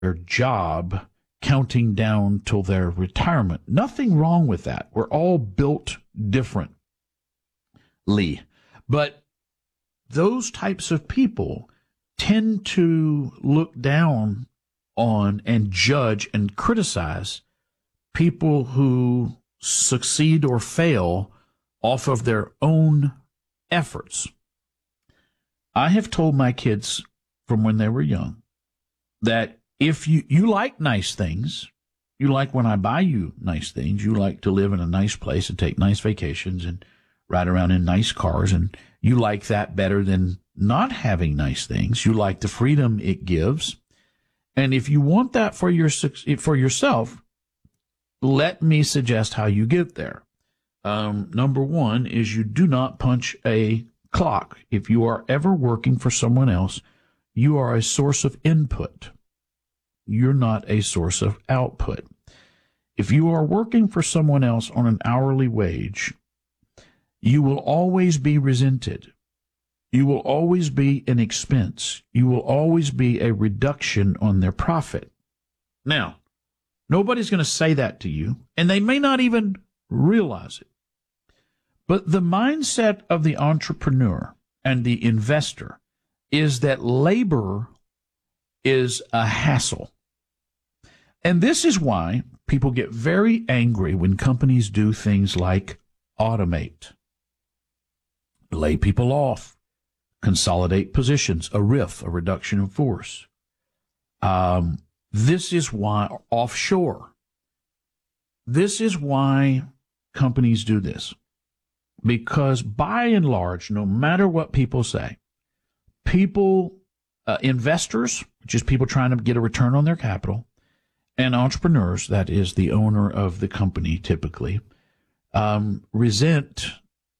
their job counting down till their retirement. Nothing wrong with that. We're all built differently. But those types of people tend to look down on and judge and criticize people who succeed or fail off of their own efforts. I have told my kids from when they were young that if you like nice things, you like when I buy you nice things, you like to live in a nice place and take nice vacations and ride around in nice cars, and you like that better than not having nice things. You like the freedom it gives. And if you want that for yourself, let me suggest how you get there. Number one is you do not punch a clock. If you are ever working for someone else, you are a source of input. You're not a source of output. If you are working for someone else on an hourly wage, you will always be resented. You will always be an expense. You will always be a reduction on their profit. Now, nobody's going to say that to you, and they may not even realize it. But the mindset of the entrepreneur and the investor is that labor is a hassle. And this is why people get very angry when companies do things like automate, lay people off, consolidate positions, a RIF, a reduction in force. This is why offshore. This is why companies do this. Because by and large, no matter what people say, investors, which is people trying to get a return on their capital, and entrepreneurs, that is the owner of the company typically, resent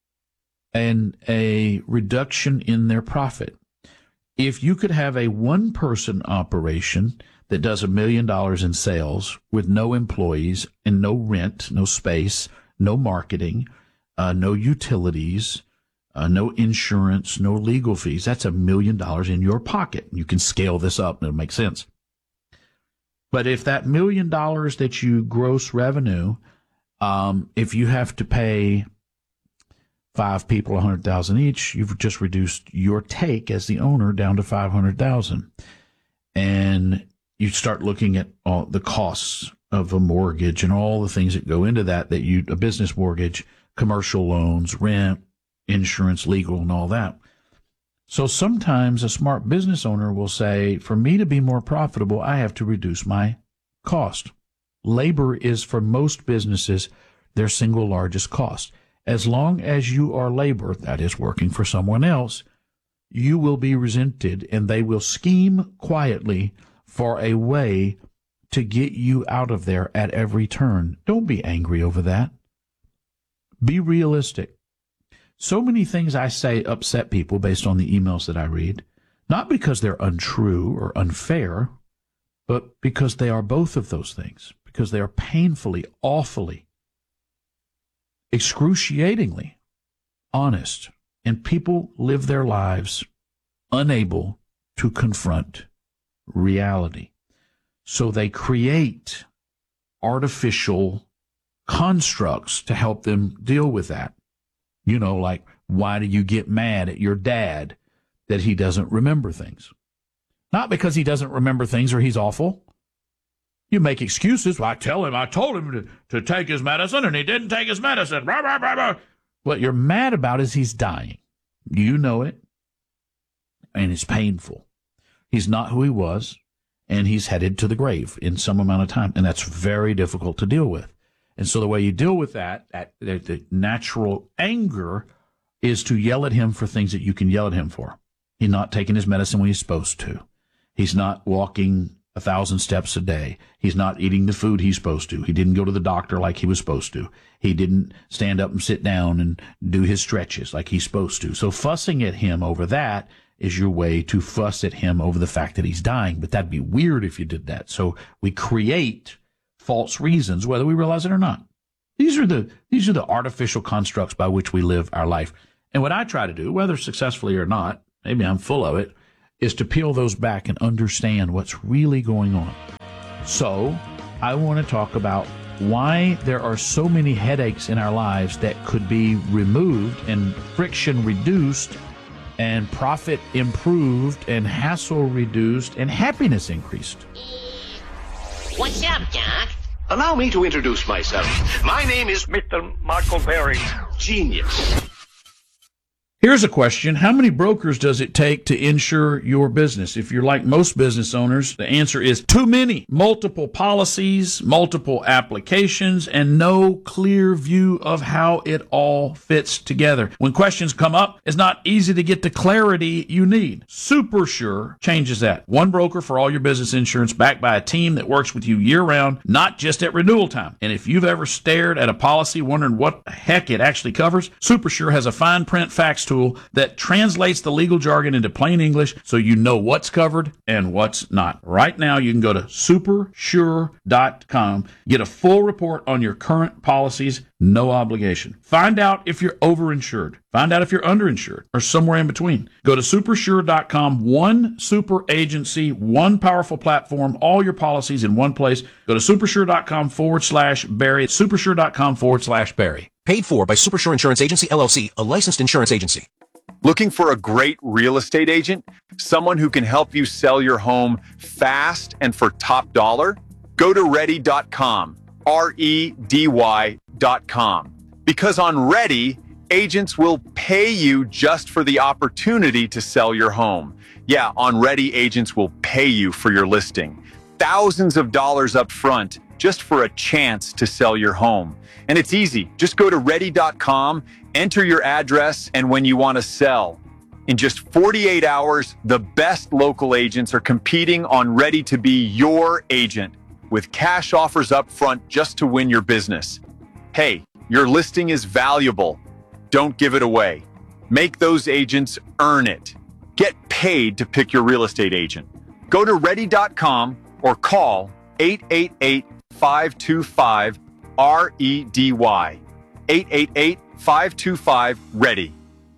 a reduction in their profit. If you could have a one-person operation that does $1 million in sales with no employees and no rent, no space, no marketing, no utilities, no insurance, no legal fees, that's $1 million in your pocket. You can scale this up and it'll make sense. But if that $1 million that you gross revenue, if you have to pay 5 people $100,000 each, you've just reduced your take as the owner down to $500,000. And you start looking at all the costs of a mortgage and all the things that go into that a business mortgage, commercial loans, rent, insurance, legal, and all that. So sometimes a smart business owner will say, for me to be more profitable, I have to reduce my cost. Labor is, for most businesses, their single largest cost. As long as you are labor, that is working for someone else, you will be resented, and they will scheme quietly for a way to get you out of there at every turn. Don't be angry over that. Be realistic. So many things I say upset people based on the emails that I read, not because they're untrue or unfair, but because they are both of those things, because they are painfully, awfully, excruciatingly honest, and people live their lives unable to confront reality. So they create artificial constructs to help them deal with that. You know, like, why do you get mad at your dad that he doesn't remember things? Not because he doesn't remember things or he's awful. You make excuses. Well, I told him to take his medicine, and he didn't take his medicine. Blah, blah, blah, blah. What you're mad about is he's dying. You know it, and it's painful. He's not who he was, and he's headed to the grave in some amount of time, and that's very difficult to deal with. And so the way you deal with that, the natural anger, is to yell at him for things that you can yell at him for. He's not taking his medicine when he's supposed to. He's not walking 1,000 steps a day. He's not eating the food he's supposed to. He didn't go to the doctor like he was supposed to. He didn't stand up and sit down and do his stretches like he's supposed to. So fussing at him over that is your way to fuss at him over the fact that he's dying. But that'd be weird if you did that. So we create false reasons, whether we realize it or not. These are the artificial constructs by which we live our life. And what I try to do, whether successfully or not, maybe I'm full of it, is to peel those back and understand what's really going on. So I want to talk about why there are so many headaches in our lives that could be removed and friction reduced and profit improved and hassle reduced and happiness increased. What's up, Doc? Allow me to introduce myself. My name is Mr. Michael Berry. Genius. Here's a question. How many brokers does it take to insure your business? If you're like most business owners, the answer is too many. Multiple policies, multiple applications, and no clear view of how it all fits together. When questions come up, it's not easy to get the clarity you need. SuperSure changes that. One broker for all your business insurance, backed by a team that works with you year-round, not just at renewal time. And if you've ever stared at a policy wondering what the heck it actually covers, SuperSure has a fine print facts tool that translates the legal jargon into plain English so you know what's covered and what's not. Right now, you can go to supersure.com, get a full report on your current policies, no obligation. Find out if you're overinsured. Find out if you're underinsured or somewhere in between. Go to supersure.com, one super agency, one powerful platform, all your policies in one place. Go to supersure.com/Barry, supersure.com/Barry. Paid for by Supersure Insurance Agency, LLC, a licensed insurance agency. Looking for a great real estate agent? Someone who can help you sell your home fast and for top dollar? Go to ready.com, REDY.com. Because on Ready, agents will pay you just for the opportunity to sell your home. Yeah, on Ready, agents will pay you for your listing. Thousands of dollars up front just for a chance to sell your home. And it's easy. Just go to ready.com, enter your address, and when you want to sell. In just 48 hours, the best local agents are competing on Ready to be your agent with cash offers up front just to win your business. Hey, your listing is valuable. Don't give it away. Make those agents earn it. Get paid to pick your real estate agent. Go to ready.com or call 888-525-REDY. 888-525-READY.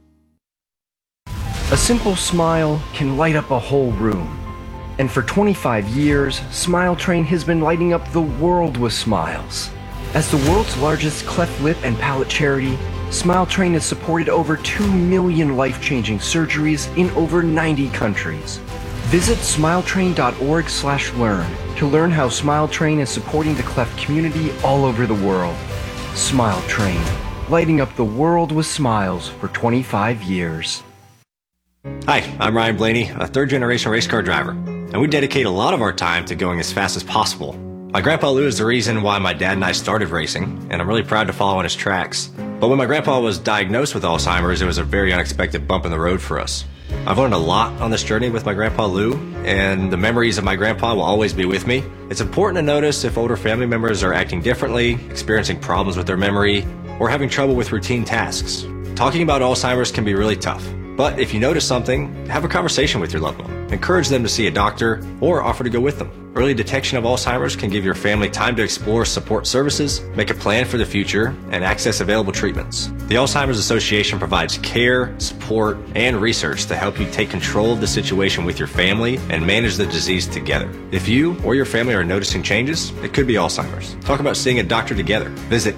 A simple smile can light up a whole room. And for 25 years, Smile Train has been lighting up the world with smiles. As the world's largest cleft lip and palate charity, Smile Train has supported over 2 million life-changing surgeries in over 90 countries. Visit smiletrain.org/learn to learn how Smile Train is supporting the cleft community all over the world. Smile Train, lighting up the world with smiles for 25 years. Hi, I'm Ryan Blaney, a third-generation race car driver, and we dedicate a lot of our time to going as fast as possible. My grandpa Lou is the reason why my dad and I started racing, and I'm really proud to follow in his tracks. But when my grandpa was diagnosed with Alzheimer's, it was a very unexpected bump in the road for us. I've learned a lot on this journey with my grandpa Lou, and the memories of my grandpa will always be with me. It's important to notice if older family members are acting differently, experiencing problems with their memory, or having trouble with routine tasks. Talking about Alzheimer's can be really tough. But if you notice something, have a conversation with your loved one. Encourage them to see a doctor or offer to go with them. Early detection of Alzheimer's can give your family time to explore support services, make a plan for the future, and access available treatments. The Alzheimer's Association provides care, support, and research to help you take control of the situation with your family and manage the disease together. If you or your family are noticing changes, it could be Alzheimer's. Talk about seeing a doctor together. Visit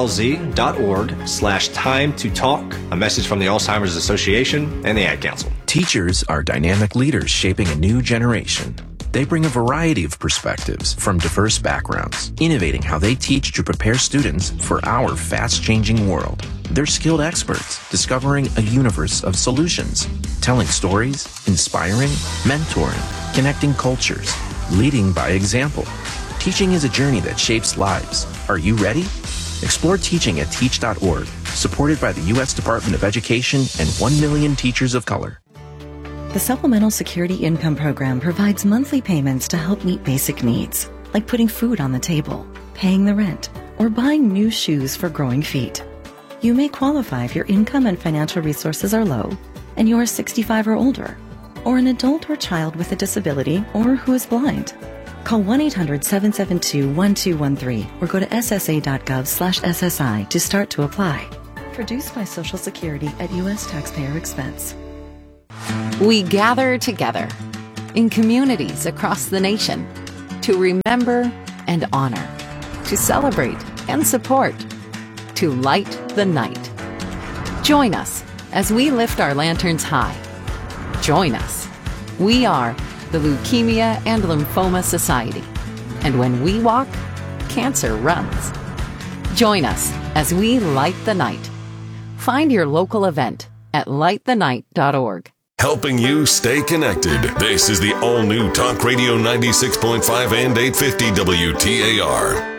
alz.org/time to talk. A message from the Alzheimer's Association and the Ad Council. Teachers are dynamic leaders shaping a new generation. They bring a variety of perspectives from diverse backgrounds, innovating how they teach to prepare students for our fast-changing world. They're skilled experts, discovering a universe of solutions, telling stories, inspiring, mentoring, connecting cultures, leading by example. Teaching is a journey that shapes lives. Are you ready? Explore teaching at teach.org, supported by the U.S. Department of Education and 1 million teachers of color. The Supplemental Security Income Program provides monthly payments to help meet basic needs, like putting food on the table, paying the rent, or buying new shoes for growing feet. You may qualify if your income and financial resources are low, and you are 65 or older, or an adult or child with a disability, or who is blind. Call 1-800-772-1213 or go to ssa.gov/SSI to start to apply. Produced by Social Security at U.S. taxpayer expense. We gather together in communities across the nation to remember and honor, to celebrate and support, to light the night. Join us as we lift our lanterns high. Join us. We are the Leukemia and Lymphoma Society. And when we walk, cancer runs. Join us as we light the night. Find your local event at lightthenight.org. Helping you stay connected. This is the all-new Talk Radio 96.5 and 850 WTAR.